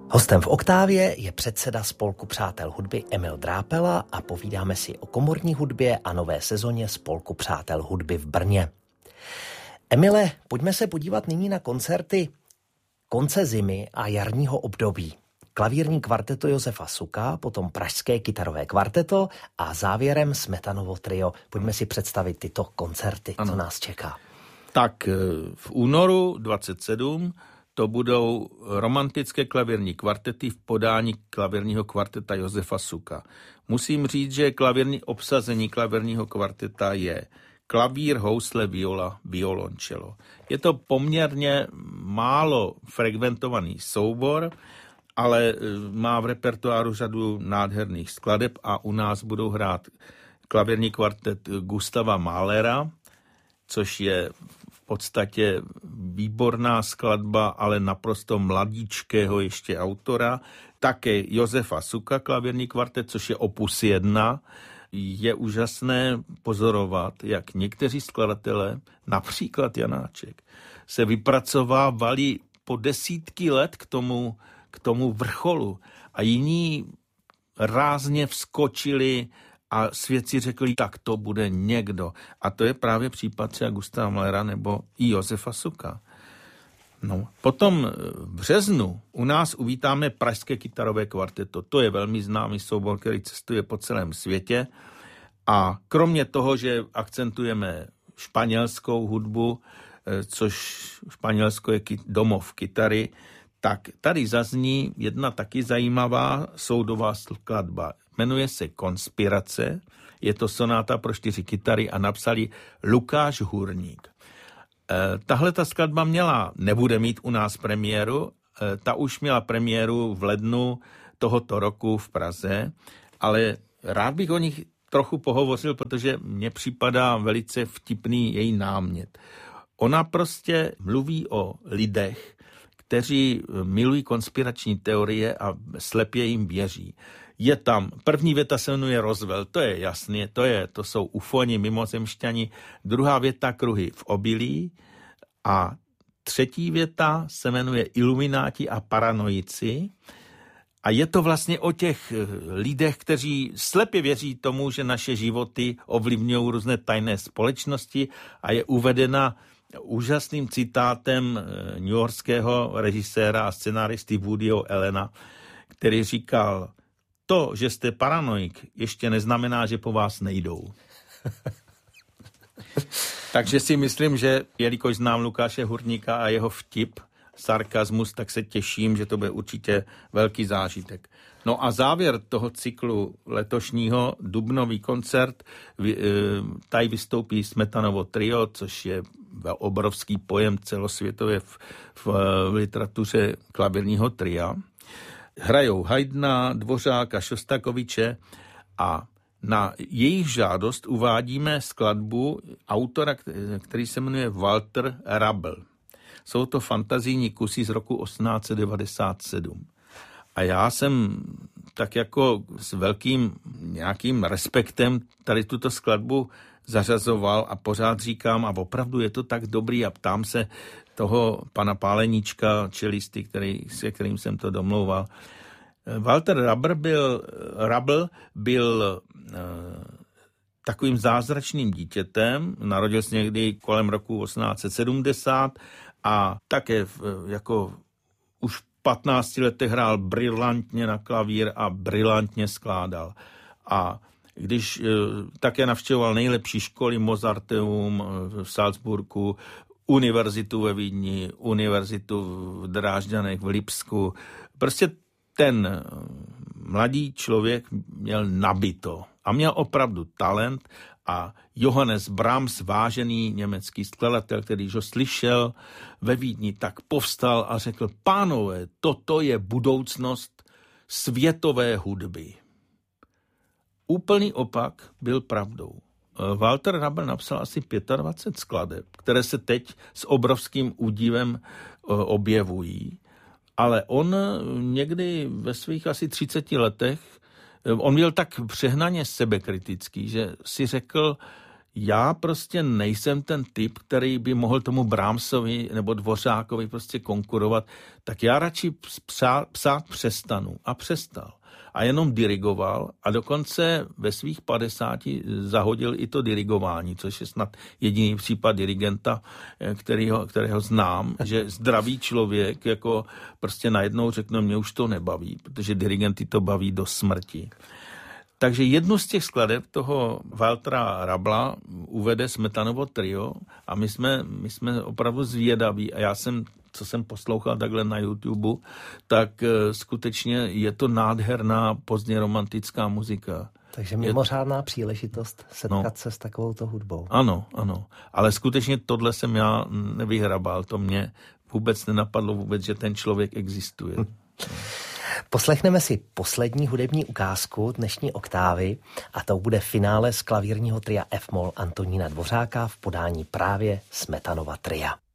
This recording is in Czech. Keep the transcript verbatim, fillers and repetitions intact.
Hostem v Oktávě je předseda Spolku přátel hudby Emil Drápela a povídáme si o komorní hudbě a nové sezóně Spolku přátel hudby v Brně. Emile, pojďme se podívat nyní na koncerty konce zimy a jarního období. Klavírní kvarteto Josefa Suka, potom pražské kytarové kvarteto a závěrem Smetanovo trio. Pojďme si představit tyto koncerty, ano. Co nás čeká. Tak v únoru dvacet sedm to budou romantické klavírní kvartety v podání klavírního kvarteta Josefa Suka. Musím říct, že klavírní obsazení klavírního kvarteta je klavír, housle, viola, violončelo. Je to poměrně málo frekventovaný soubor, ale má v repertoáru řadu nádherných skladeb a u nás budou hrát klavírní kvartet Gustava Mahlera, což je v podstatě výborná skladba, ale naprosto mladíčkého ještě autora. Také Josefa Suka klavírní kvartet, což je opus jedna. Je úžasné pozorovat, jak někteří skladatelé, například Janáček, se vypracovávali po desítky let k tomu, k tomu vrcholu a jiní rázně vskočili a svědci řekli, tak to bude někdo. A to je právě případ třeba Gustava Mahlera nebo i Josefa Suka. No. Potom v březnu u nás uvítáme pražské kytarové kvarteto. To je velmi známý soubor, který cestuje po celém světě. A kromě toho, že akcentujeme španělskou hudbu, což Španělsko je domov kytary, tak tady zazní jedna taky zajímavá soudová skladba. Jmenuje se Konspirace, je to sonáta pro čtyři kytary a napsali Lukáš Hurník. E, tahle ta skladba měla, nebude mít u nás premiéru, e, ta už měla premiéru v lednu tohoto roku v Praze, ale rád bych o nich trochu pohovořil, protože mně připadá velice vtipný její námět. Ona prostě mluví o lidech, kteří milují konspirační teorie a slepě jim věří. Je tam, první věta se jmenuje Roswell, to je jasné, to, je, to jsou ufoni, mimozemšťani. Druhá věta Kruhy v obilí a třetí věta se jmenuje Ilumináti a paranoici. A je to vlastně o těch lidech, kteří slepě věří tomu, že naše životy ovlivňují různé tajné společnosti a je uvedena úžasným citátem newyorského režiséra a scenáristy Woodyho Allena, který říkal, to, že jste paranoik, ještě neznamená, že po vás nejdou. Takže si myslím, že jelikož znám Lukáše Hurníka a jeho vtip, sarkazmus, tak se těším, že to bude určitě velký zážitek. No a závěr toho cyklu letošního, dubnový koncert, tady vystoupí Smetanovo trio, což je obrovský pojem celosvětově v, v, v literatuře klavírního tria. Hrajou Haydna, Dvořáka, Šostakoviče a na jejich žádost uvádíme skladbu autora, který se jmenuje Walter Rabl. Jsou to fantazijní kusy z roku osmnáct set devadesát sedm. A já jsem tak jako s velkým nějakým respektem tady tuto skladbu zařazoval a pořád říkám, a opravdu je to tak dobrý a ptám se toho pana Páleníčka, čelisty, který, se kterým jsem to domlouval. Walter Rabl byl, Rabl byl uh, takovým zázračným dítětem, narodil se někdy kolem roku osmnáct set sedmdesát a také jako už v patnácti letech hrál brilantně na klavír a brilantně skládal. A když také navštěvoval nejlepší školy, Mozarteum v Salzburgu, univerzitu ve Vídni, univerzitu v Drážďanech, v Lipsku. Prostě ten mladý člověk měl nabito a měl opravdu talent a Johannes Brahms, vážený německý skladatel, který ho slyšel ve Vídni, tak povstal a řekl, pánové, toto je budoucnost světové hudby. Úplný opak byl pravdou. Walter Rabl napsal asi dvacet pět skladeb, které se teď s obrovským údivem objevují, ale on někdy ve svých asi třiceti letech, on byl tak přehnaně sebekritický, že si řekl, já prostě nejsem ten typ, který by mohl tomu Brahmsovi nebo Dvořákovi prostě konkurovat, tak já radši psát, psát přestanu. A přestal. A jenom dirigoval a dokonce ve svých padesáti zahodil i to dirigování, což je snad jediný případ dirigenta, kterýho, kterého znám, že zdravý člověk jako prostě najednou řekne, mě už to nebaví, protože dirigenty to baví do smrti. Takže jednu z těch skladeb toho Waltera Rabla uvede Smetanovo trio a my jsme, my jsme opravdu zvědaví a já jsem, co jsem poslouchal takhle na YouTube, tak skutečně je to nádherná pozdně romantická muzika. Takže mimořádná je... příležitost setkat no. se s takovouto hudbou. Ano, ano. Ale skutečně tohle jsem já nevyhrabal. To mě vůbec nenapadlo vůbec, že ten člověk existuje. Hm. Poslechneme si poslední hudební ukázku dnešní oktávy a to bude finále z klavírního tria F-moll Antonína Dvořáka v podání právě Smetanova tria.